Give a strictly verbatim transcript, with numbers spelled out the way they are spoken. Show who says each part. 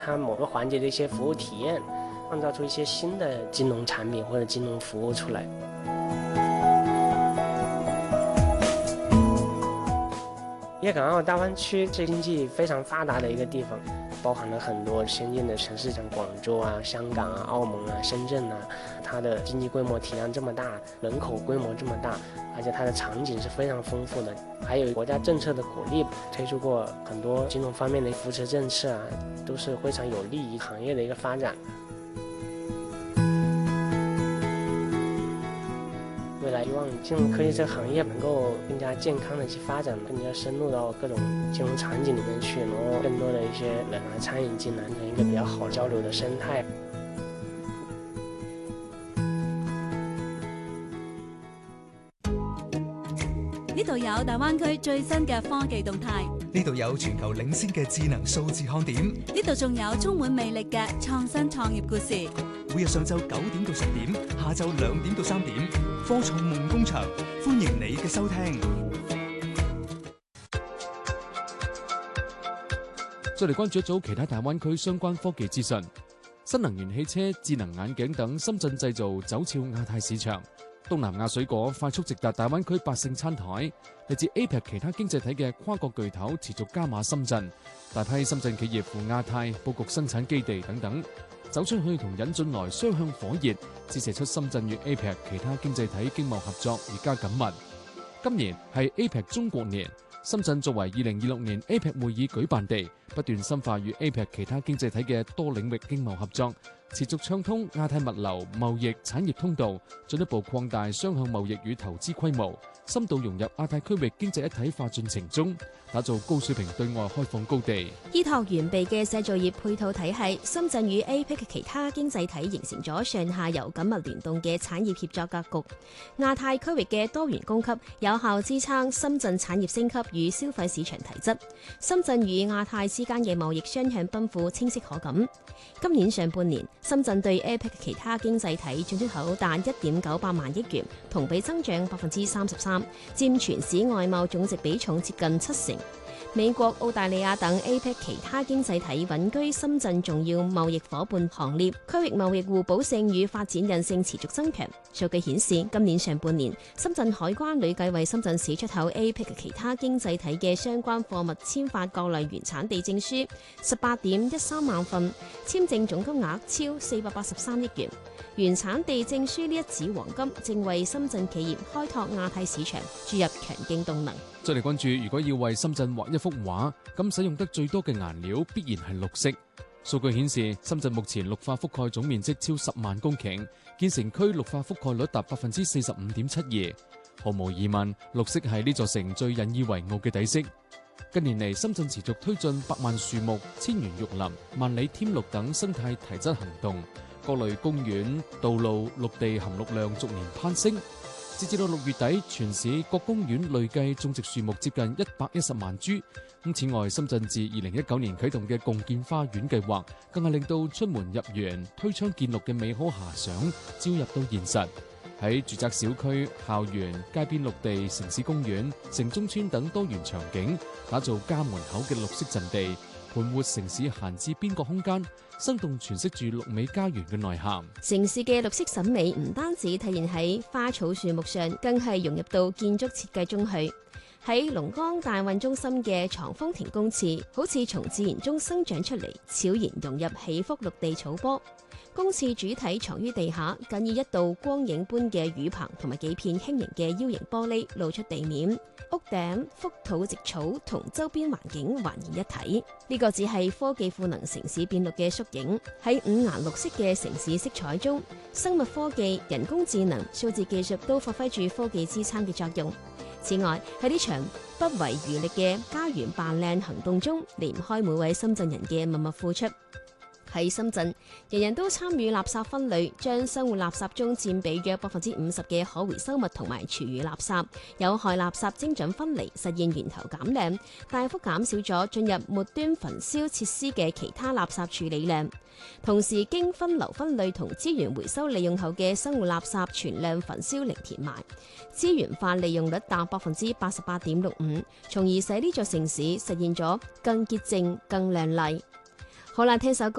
Speaker 1: 它某个环节的一些服务体验，创造出一些新的金融产品或者金融服务出来。粤港澳大湾区是经济非常发达的一个地方，包含了很多先进的城市，像广州啊、香港啊、澳门啊、深圳啊，它的经济规模体量这么大，人口规模这么大，而且它的场景是非常丰富的，还有国家政策的鼓励，推出过很多金融方面的扶持政策啊，都是非常有利于行业的一个发展。未来希望金融科技这个行业能够更加健康的去发展，更加深入到各种金融场景里面去，然后更多的一些人来参与进来，一个比较好交流的生态。
Speaker 2: 呢度有大灣區最新嘅科技動態，
Speaker 3: 呢度有全球領先嘅智能數字看點，
Speaker 2: 呢度仲有充滿魅力嘅創新創業故事。
Speaker 3: 每日上晝九點到十點，下晝兩點到三點，科創夢工場，歡迎你嘅收聽。
Speaker 4: 再嚟關注一組其他大灣區相關科技資訊。新能源汽車、智能眼鏡等深圳製造走俏亞太市場。東南亞水果快速直達大灣區百姓餐台，嚟自 A P E C 其他經濟體嘅跨國巨頭持續加碼深圳，大批深圳企業赴亞太佈局生產基地等等，走出去同引進來雙向火熱，折射出深圳與 A P E C 其他經濟體經貿合作越加緊密。今年係 A P E C 中國年，深圳作為二零二六年 A P E C 會議舉辦地，不斷深化與 A P E C 其他經濟體嘅多領域經貿合作，持續暢通亞太物流、貿易、產業通道，進一步擴大雙向貿易與投資規模，深度融入亞太區域經濟一體化進程中，打造高水平對外開放高地。
Speaker 5: 依託完備嘅製造業配套體系，深圳與 A P E C 其他經濟體形成咗上下游緊密聯動嘅產業協作格局。亞太區域嘅多元供給有效支撐深圳產業升級與消費市場提質。深圳與亞太之間嘅貿易雙向奔赴清晰可感。今年上半年，深圳對 A P E C 其他經濟體進出口達一點九八萬億元，同比增長百分之三十三，佔全市外貿總值比重接近七成。美國、澳大利亞等 A P E C 其他經濟體穩居深圳重要貿易夥伴行列，區域貿易互補性與發展韌性持續增強。數據顯示，今年上半年，深圳海關累計為深圳市出口 A P E C 其他經濟體嘅相關貨物簽發各類原產地證書十八點一三萬份，簽證總金額超四百八十三億元。原產地證書呢一紙黃金，正為深圳企業開拓亞太市場注入強勁動能。
Speaker 4: 再嚟關注，如果要為深圳畫一幅畫，咁使用得最多嘅顏料必然係綠色。數據顯示，深圳目前綠化覆蓋總面積超十萬公頃，建成區綠化覆蓋率達百分之四十五點七二。毫無疑問，綠色係呢座城最引以為傲嘅底色。近年嚟，深圳持續推進百萬樹木、千園玉林、萬里添綠等生態提質行動，各類公園、道路、綠地含綠量逐年攀升。截至到六月底，全市各公園累計種植樹木接近一百一十萬株。咁此外，深圳自二零一九年啟動嘅共建花園計劃，更係令到出門入園、推窗見綠嘅美好遐想招入到現實。喺住宅小區、校園、街邊綠地、城市公園、城中村等多元場景，打造家門口嘅綠色陣地，盤活城市閒置邊角空間，生動詮釋住綠美家園嘅內涵。
Speaker 5: 城市嘅綠色審美唔單止體現喺花草樹木上，更係融入到建築設計中去。喺龍崗大運中心嘅藏風亭公廁，好似從自然中生長出嚟，悄然融入起伏綠地草坡。公廁主體藏於地下，僅以一道光影般嘅雨棚同埋幾片輕盈嘅 U 型玻璃露出地面，屋頂、覆土植草同周邊環境還原一體。呢個只係科技賦能城市變綠嘅縮影。喺五顏六色嘅城市色彩中，生物科技、人工智能、數字技術都發揮住科技支撐嘅作用。此外，喺呢場不遺餘力嘅家園扮靚行動中，離唔開每位深圳人嘅默默付出。喺深圳，人人都參與垃圾分類，將生活垃圾中佔比約百分之五十嘅可回收物同埋廚餘垃圾、有害垃圾精準分離，實現源頭減量，大幅減少咗進入末端焚燒設施嘅其他垃圾處理量。同時，經分流分類同資源回收利用後嘅生活垃圾全量焚燒零填埋，資源化利用率達百分之八十八點六五，從而使呢座城市實現咗更潔淨、更亮麗。 好啦，聽首歌。